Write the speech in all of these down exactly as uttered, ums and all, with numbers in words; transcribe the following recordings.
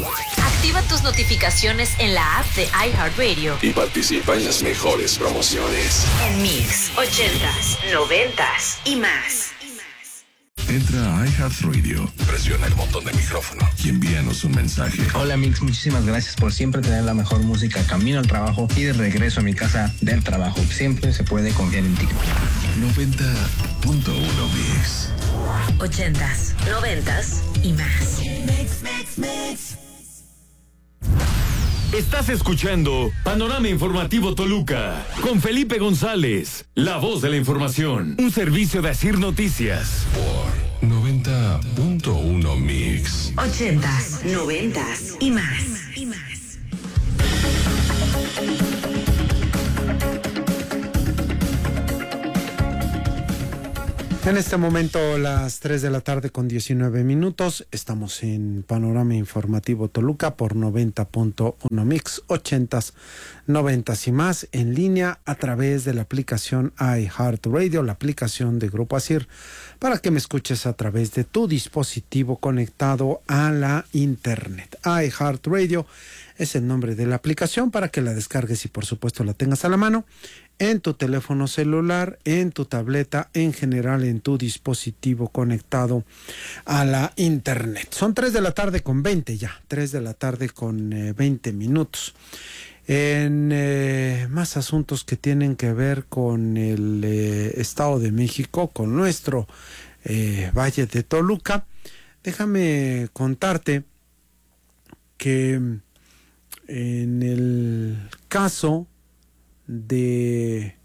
Activa tus notificaciones en la app de iHeartRadio y participa en las mejores promociones. En Mix, ochentas, noventas y más. Entra a iHeartRadio, presiona el botón de micrófono y envíanos un mensaje. Hola Mix, muchísimas gracias por siempre tener la mejor música camino al trabajo y de regreso a mi casa del trabajo. Siempre se puede confiar en ti. noventa punto uno Mix. Ochentas, noventas y más. Mix, mix, mix. Estás escuchando Panorama Informativo Toluca con Felipe González, la voz de la información, un servicio de Asir Noticias. Por noventa punto uno Mix. Ochentas, noventas y más. Y más. En este momento, las tres de la tarde con diecinueve minutos, estamos en Panorama Informativo Toluca por noventa punto uno Mix, ochentas, noventas y más, en línea a través de la aplicación iHeartRadio, la aplicación de Grupo Asir, para que me escuches a través de tu dispositivo conectado a la internet. iHeartRadio es el nombre de la aplicación para que la descargues y por supuesto la tengas a la mano en tu teléfono celular, en tu tableta, en general en tu dispositivo conectado a la internet. Son tres de la tarde con veinte ya, tres de la tarde con eh, veinte minutos. En eh, más asuntos que tienen que ver con el eh, Estado de México, con nuestro eh, Valle de Toluca, déjame contarte que en el caso de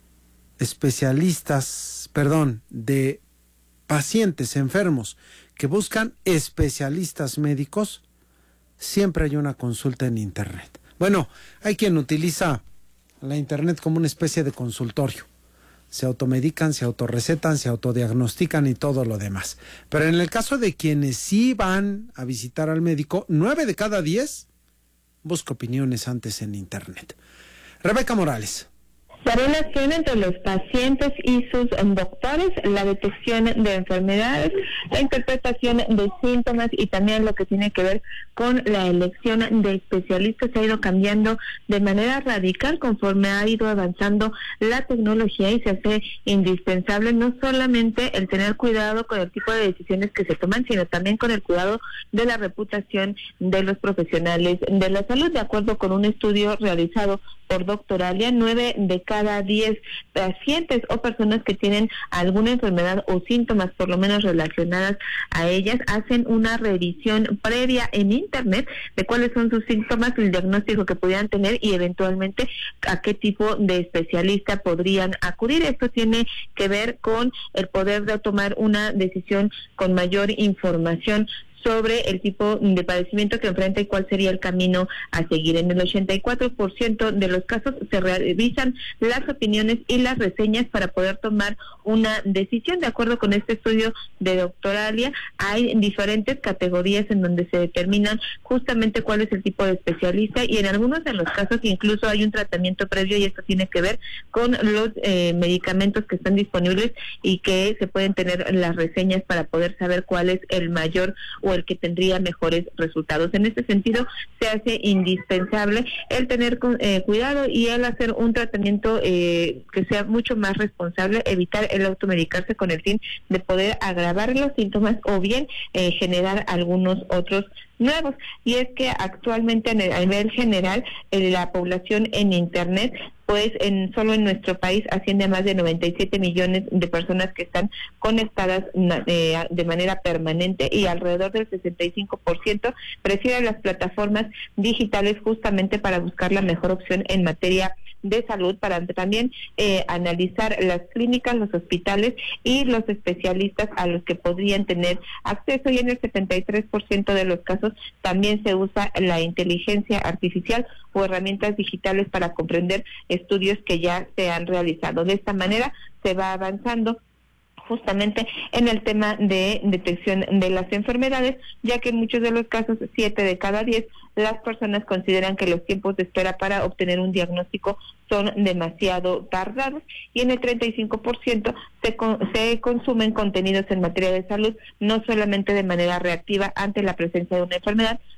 especialistas, perdón, de pacientes enfermos que buscan especialistas médicos, siempre hay una consulta en internet. Bueno, hay quien utiliza la internet como una especie de consultorio. Se automedican, se autorrecetan, se autodiagnostican y todo lo demás. Pero en el caso de quienes sí van a visitar al médico, nueve de cada diez busca opiniones antes en internet. Rebeca Morales. La relación entre los pacientes y sus doctores, la detección de enfermedades, la interpretación de síntomas y también lo que tiene que ver con la elección de especialistas ha ido cambiando de manera radical conforme ha ido avanzando la tecnología y se hace indispensable no solamente el tener cuidado con el tipo de decisiones que se toman, sino también con el cuidado de la reputación de los profesionales de la salud. De acuerdo con un estudio realizado por Doctoralia, nueve de cada diez pacientes o personas que tienen alguna enfermedad o síntomas por lo menos relacionadas a ellas hacen una revisión previa en internet de cuáles son sus síntomas, el diagnóstico que pudieran tener y eventualmente a qué tipo de especialista podrían acudir. Esto tiene que ver con el poder de tomar una decisión con mayor información sobre el tipo de padecimiento que enfrenta y cuál sería el camino a seguir. En el ochenta y cuatro por ciento de los casos se revisan las opiniones y las reseñas para poder tomar una decisión. De acuerdo con este estudio de Doctoralia, hay diferentes categorías en donde se determinan justamente cuál es el tipo de especialista y en algunos de los casos incluso hay un tratamiento previo y esto tiene que ver con los eh, medicamentos que están disponibles y que se pueden tener las reseñas para poder saber cuál es el mayor o el que tendría mejores resultados. En este sentido, se hace indispensable el tener eh, cuidado y el hacer un tratamiento eh, que sea mucho más responsable, evitar el automedicarse con el fin de poder agravar los síntomas o bien eh, generar algunos otros nuevos. Y es que actualmente en el, a nivel general eh, la población en internet pues en solo en nuestro país asciende a más de noventa y siete millones de personas que están conectadas eh, de manera permanente y alrededor del sesenta y cinco por ciento prefieren las plataformas digitales justamente para buscar la mejor opción en materia de salud, para también eh, analizar las clínicas, los hospitales y los especialistas a los que podrían tener acceso, y en el setenta y tres por ciento de los casos también se usa la inteligencia artificial o herramientas digitales para comprender estudios que ya se han realizado. De esta manera se va avanzando justamente en el tema de detección de las enfermedades, ya que en muchos de los casos, siete de cada diez, las personas consideran que los tiempos de espera para obtener un diagnóstico son demasiado tardados, y en el treinta y cinco por ciento se, con, se consumen contenidos en materia de salud, no solamente de manera reactiva ante la presencia de una enfermedad,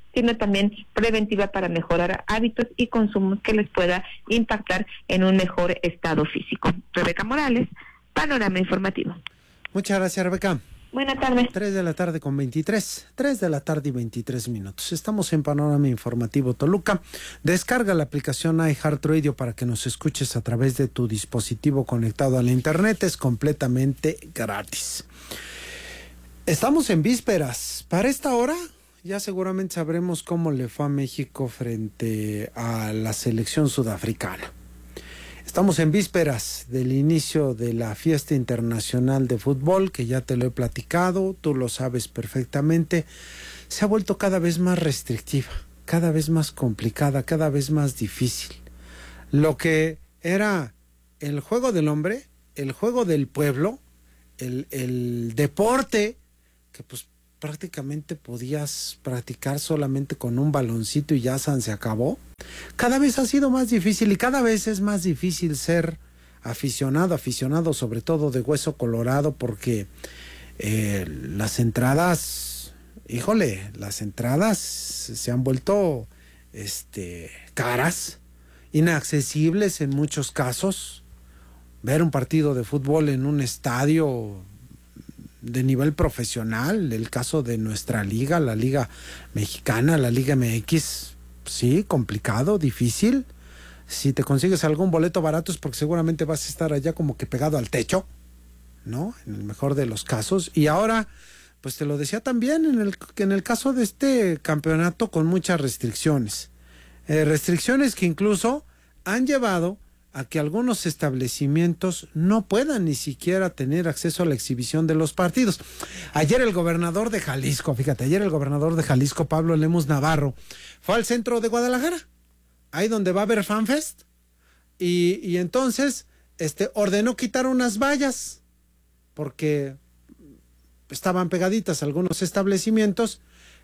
sino también preventiva para mejorar hábitos y consumos que les pueda impactar en un mejor estado físico. Rebeca Morales, Panorama Informativo. Muchas gracias, Rebeca. Buenas tardes. tres de la tarde con veintitrés, tres de la tarde y veintitrés minutos. Estamos en Panorama Informativo Toluca. Descarga la aplicación iHeartRadio para que nos escuches a través de tu dispositivo conectado a la internet. Es completamente gratis. Estamos en vísperas. Para esta hora ya seguramente sabremos cómo le fue a México frente a la selección sudafricana. Estamos en vísperas del inicio de la fiesta internacional de fútbol, que ya te lo he platicado, tú lo sabes perfectamente. Se ha vuelto cada vez más restrictiva, cada vez más complicada, cada vez más difícil. Lo que era el juego del hombre, el juego del pueblo, el, el deporte, que pues prácticamente podías practicar solamente con un baloncito y ya se acabó. Cada vez ha sido más difícil y cada vez es más difícil ser aficionado, aficionado sobre todo de hueso colorado, porque eh, las entradas, híjole, las entradas se han vuelto este, caras, inaccesibles en muchos casos. Ver un partido de fútbol en un estadio de nivel profesional, el caso de nuestra liga, la Liga Mexicana, la Liga M X, sí, complicado, difícil. Si te consigues algún boleto barato es porque seguramente vas a estar allá como que pegado al techo, ¿no? En el mejor de los casos. Y ahora, pues te lo decía también, en el, en el caso de este campeonato con muchas restricciones. Eh, restricciones que incluso han llevado a que algunos establecimientos no puedan ni siquiera tener acceso a la exhibición de los partidos. Ayer el gobernador de Jalisco, fíjate, ayer el gobernador de Jalisco, Pablo Lemus Navarro, fue al centro de Guadalajara, ahí donde va a haber FanFest, y, y entonces este, ordenó quitar unas vallas, porque estaban pegaditas algunos establecimientos,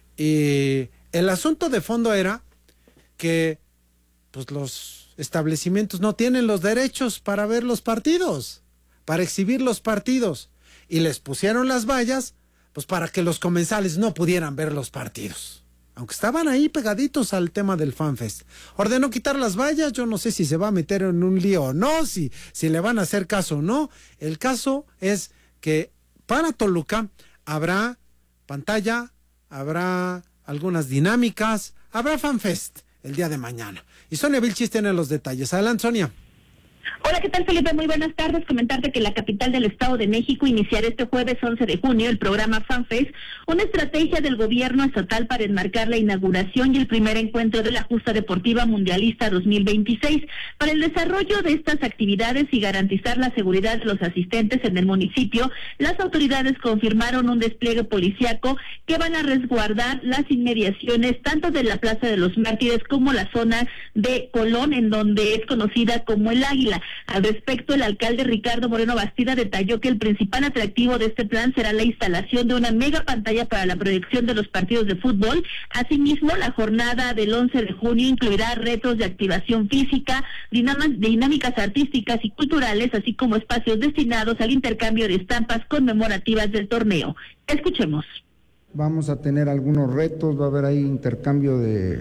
y el asunto de fondo era que pues los establecimientos no tienen los derechos para ver los partidos, para exhibir los partidos, y les pusieron las vallas pues para que los comensales no pudieran ver los partidos, aunque estaban ahí pegaditos al tema del FanFest. Ordenó quitar las vallas, yo no sé si se va a meter en un lío o no, si, si le van a hacer caso o no. El caso es que para Toluca habrá pantalla, habrá algunas dinámicas, habrá FanFest el día de mañana. Y Sonia Vilchis tiene los detalles. Adelante, Sonia. Hola, ¿qué tal, Felipe? Muy buenas tardes. Comentarte que la capital del Estado de México iniciará este jueves once de junio el programa FanFest, una estrategia del gobierno estatal para enmarcar la inauguración y el primer encuentro de la Justa Deportiva Mundialista dos mil veintiséis. Para el desarrollo de estas actividades y garantizar la seguridad de los asistentes en el municipio, las autoridades confirmaron un despliegue policiaco que van a resguardar las inmediaciones tanto de la Plaza de los Mártires como la zona de Colón, en donde es conocida como el Águila. Al respecto, el alcalde Ricardo Moreno Bastida detalló que el principal atractivo de este plan será la instalación de una mega pantalla para la proyección de los partidos de fútbol. Asimismo, la jornada del once de junio incluirá retos de activación física, dinámicas artísticas y culturales, así como espacios destinados al intercambio de estampas conmemorativas del torneo. Escuchemos. Vamos a tener algunos retos, va a haber ahí intercambio de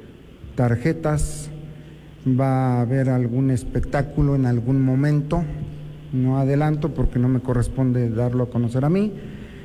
tarjetas, va a haber algún espectáculo en algún momento, no adelanto porque no me corresponde darlo a conocer a mí.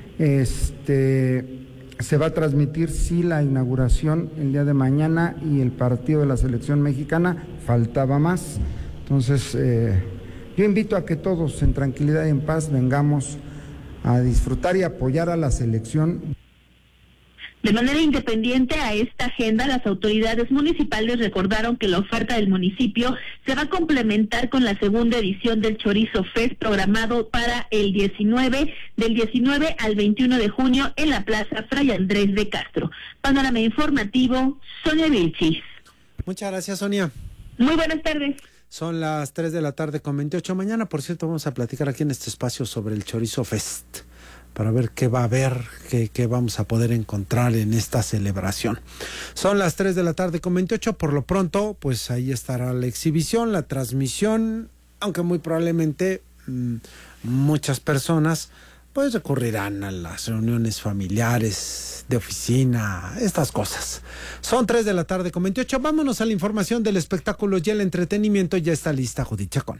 Este, se va a transmitir sí la inauguración el día de mañana y el partido de la selección mexicana, faltaba más. Entonces eh, yo invito a que todos en tranquilidad y en paz vengamos a disfrutar y apoyar a la selección. De manera independiente a esta agenda, las autoridades municipales recordaron que la oferta del municipio se va a complementar con la segunda edición del Chorizo Fest programado para el diecinueve, del diecinueve al veintiuno de junio en la Plaza Fray Andrés de Castro. Panorama informativo, Sonia Vilchis. Muchas gracias, Sonia. Muy buenas tardes. Son las tres de la tarde con veintiocho. Mañana, por cierto, vamos a platicar aquí en este espacio sobre el Chorizo Fest, para ver qué va a haber, qué, qué vamos a poder encontrar en esta celebración. Son las tres de la tarde con veintiocho, por lo pronto, pues ahí estará la exhibición, la transmisión, aunque muy probablemente mmm, muchas personas pues recurrirán a las reuniones familiares, de oficina, estas cosas. Son tres de la tarde con veintiocho. Vámonos a la información del espectáculo y el entretenimiento. Ya está lista Judith Chacón.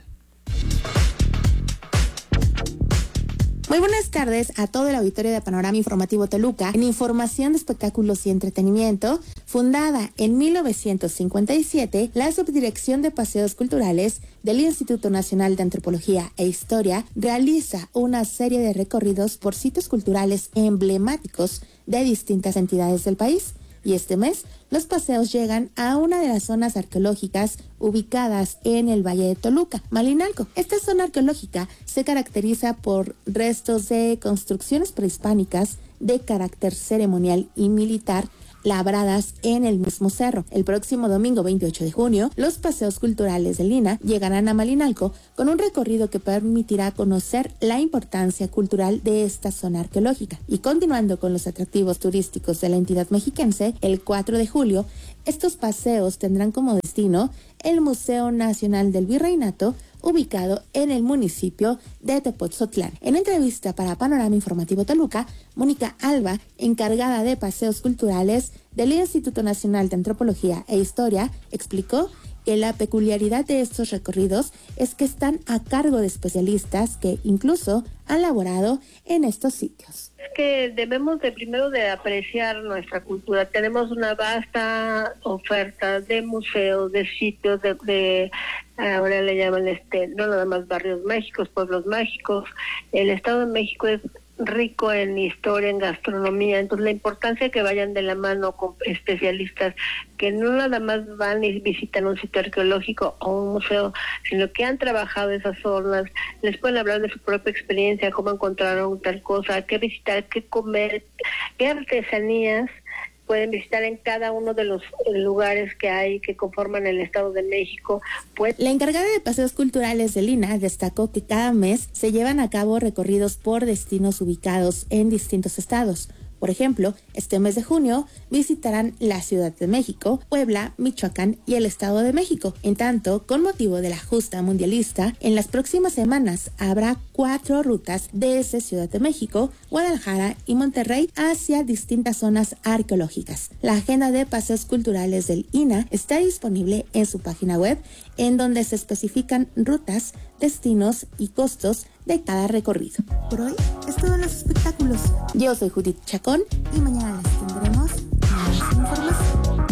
Muy buenas tardes a todo el auditorio de Panorama Informativo Toluca. En información de espectáculos y entretenimiento, fundada en mil novecientos cincuenta y siete, la Subdirección de Paseos Culturales del Instituto Nacional de Antropología e Historia realiza una serie de recorridos por sitios culturales emblemáticos de distintas entidades del país. Y este mes, los paseos llegan a una de las zonas arqueológicas ubicadas en el Valle de Toluca, Malinalco. Esta zona arqueológica se caracteriza por restos de construcciones prehispánicas de carácter ceremonial y militar labradas en el mismo cerro. El próximo domingo veintiocho de junio, los paseos culturales del I N A llegarán a Malinalco con un recorrido que permitirá conocer la importancia cultural de esta zona arqueológica. Y continuando con los atractivos turísticos de la entidad mexiquense, el cuatro de julio, estos paseos tendrán como destino el Museo Nacional del Virreinato, ubicado en el municipio de Tepoztlán. En entrevista para Panorama Informativo Toluca, Mónica Alba, encargada de paseos culturales del Instituto Nacional de Antropología e Historia, explicó que la peculiaridad de estos recorridos es que están a cargo de especialistas que incluso han laborado en estos sitios. Es que debemos de primero de apreciar nuestra cultura. Tenemos una vasta oferta de museos, de sitios, de, de ahora le llaman este, no nada más barrios mágicos, pueblos mágicos. El Estado de México es rico en historia, en gastronomía, entonces la importancia que vayan de la mano con especialistas que no nada más van y visitan un sitio arqueológico o un museo, sino que han trabajado esas zonas, les pueden hablar de su propia experiencia, cómo encontraron tal cosa, qué visitar, qué comer, qué artesanías pueden visitar en cada uno de los lugares que hay que conforman el Estado de México. Pues... La encargada de paseos culturales del I N A destacó que cada mes se llevan a cabo recorridos por destinos ubicados en distintos estados. Por ejemplo, este mes de junio visitarán la Ciudad de México, Puebla, Michoacán y el Estado de México. En tanto, con motivo de la justa mundialista, en las próximas semanas habrá cuatro rutas desde Ciudad de México, Guadalajara y Monterrey hacia distintas zonas arqueológicas. La agenda de paseos culturales del I N A está disponible en su página web, en donde se especifican rutas, destinos y costos de cada recorrido. Por hoy es todo en los espectáculos. Yo soy Judith Chacón y mañana les tendremos más información.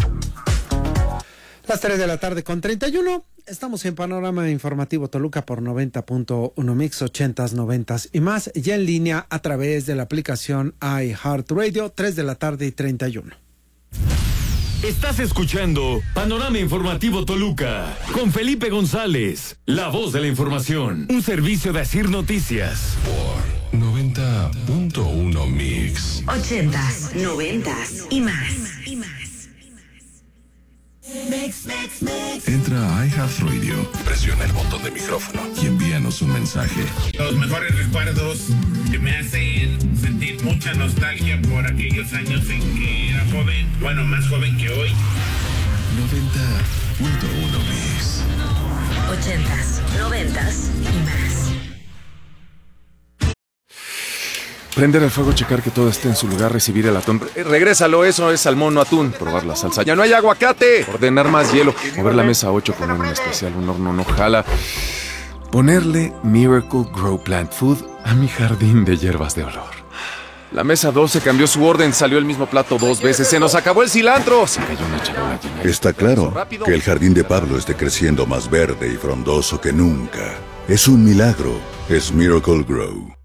Las tres de la tarde con treinta y uno. Estamos en Panorama Informativo Toluca por noventa punto uno Mix, ochentas, noventas y más. Ya en línea a través de la aplicación iHeartRadio, tres de la tarde y treinta y uno. Estás escuchando Panorama Informativo Toluca con Felipe González, la voz de la información, un servicio de Asir Noticias. Por noventa punto uno Mix. Ochentas, noventas y más. Mix, mix, mix. Entra a iHeartRadio, presiona el botón de micrófono y envíanos un mensaje. Los mejores recuerdos que me hacen sentir mucha nostalgia por aquellos años en que era joven, bueno, más joven que hoy. noventa punto uno Mix. Ochentas, noventas y más. Prender el fuego, checar que todo esté en su lugar, recibir el atún. Eh, regrésalo, eso es salmón, no atún. Probar la salsa. ¡Ya no hay aguacate! Ordenar más hielo. Mover la mesa ocho, poner un especial, un horno no jala. Ponerle Miracle Grow Plant Food a mi jardín de hierbas de olor. La mesa doce cambió su orden, salió el mismo plato dos veces. ¡Se nos acabó el cilantro! Se cayó una charola llena. Está claro que el jardín de Pablo esté creciendo más verde y frondoso que nunca. Es un milagro. Es Miracle Grow.